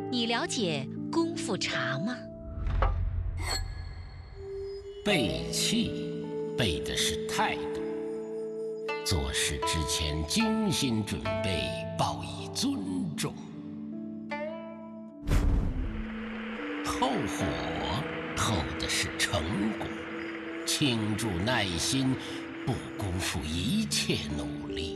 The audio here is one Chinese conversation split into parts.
你了解功夫茶吗？ 背气，背的是态度。做事之前精心准备，报以尊重。后火，后的是成果。倾注耐心，不辜负一切努力。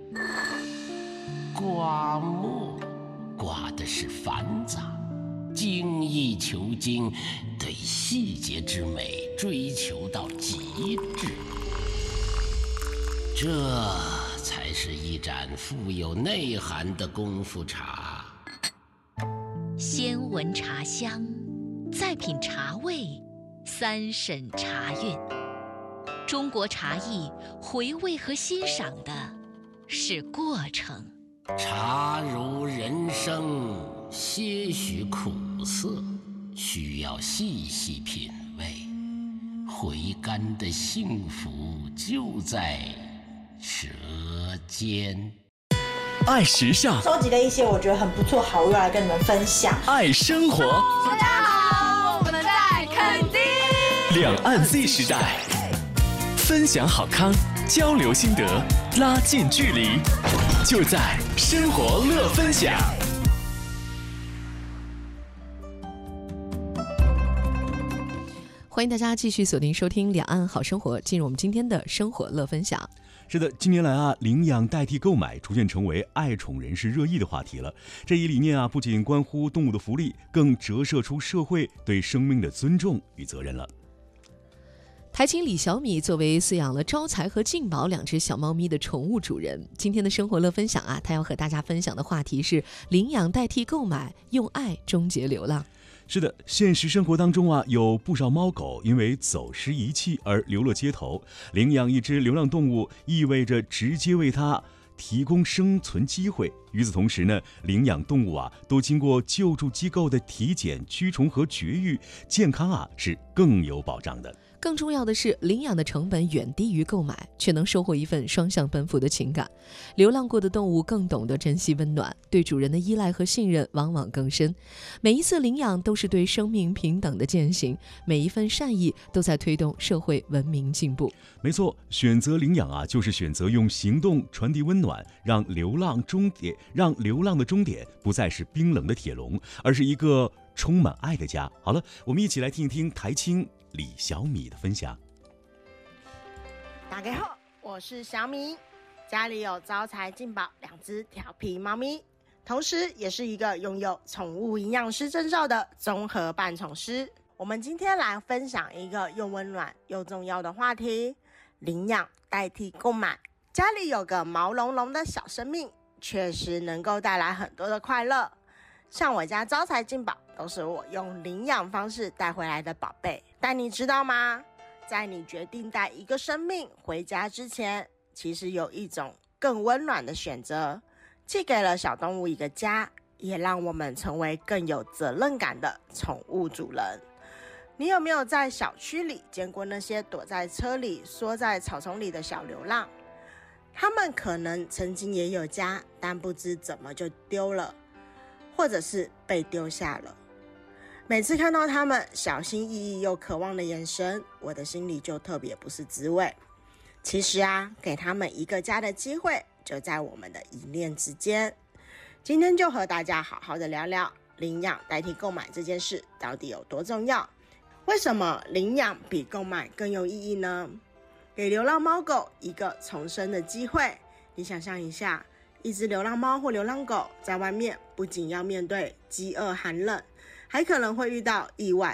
刮墨，刮的是繁杂。精益求精，对细节之美追求到极致，这才是一盏富有内涵的功夫茶。 先闻茶香，再品茶味，三审茶韵。中国茶艺回味和欣赏的是过程。 茶如人生，些许苦涩，需要细细品味。回甘的幸福就在舌尖。 爱时尚， 收集了一些我觉得很不错好物来跟你们分享。 爱生活， 大家好，我们在垦丁。 两岸 Z 时代，分享好康，交流心得，拉近距离，就在生活乐分享。 欢迎大家继续锁定收听两岸好生活，进入我们今天的生活乐分享。 是的，近年来啊，领养代替购买逐渐成为爱宠人士热议的话题了。这一理念啊，不仅关乎动物的福利，更折射出社会对生命的尊重与责任了。 台青李小米作为饲养了招财和静宝两只小猫咪的宠物主人，今天的生活乐分享啊，他要和大家分享的话题是领养代替购买，用爱终结流浪。 是的，现实生活当中啊，有不少猫狗因为走失遗弃而流落街头。领养一只流浪动物，意味着直接为它提供生存机会。与此同时呢，领养动物啊，都经过救助机构的体检、驱虫和绝育，健康啊是更有保障的。 更重要的是，领养的成本远低于购买，却能收获一份双向奔赴的情感。流浪过的动物更懂得珍惜温暖，对主人的依赖和信任往往更深。每一次领养都是对生命平等的践行，每一份善意都在推动社会文明进步。 没错，选择领养啊，就是选择用行动传递温暖，让流浪的终点不再是冰冷的铁笼，而是一个充满爱的家。好了，我们一起来听一听台青李小米的分享。 大家好，我是小米，家里有招财进宝两只调皮猫咪，同时也是一个拥有宠物营养师证照的综合伴宠师。我们今天来分享一个又温暖又重要的话题：领养代替购买。家里有个毛茸茸的小生命，确实能够带来很多的快乐。像我家招财进宝都是我用领养方式带回来的宝贝。但你知道吗？在你决定带一个生命回家之前，其实有一种更温暖的选择，既给了小动物一个家，也让我们成为更有责任感的宠物主人。你有没有在小区里见过那些躲在车里、缩在草丛里的小流浪？他们可能曾经也有家，但不知怎么就丢了，或者是被丢下了。每次看到他们小心翼翼又渴望的眼神，我的心里就特别不是滋味。其实啊，给他们一个家的机会就在我们的一念之间。今天就和大家好好的聊聊领养代替购买这件事到底有多重要。为什么领养比购买更有意义呢？给流浪猫狗一个重生的机会。你想象一下，一只流浪猫或流浪狗在外面不仅要面对饥饿寒冷，还可能会遇到意外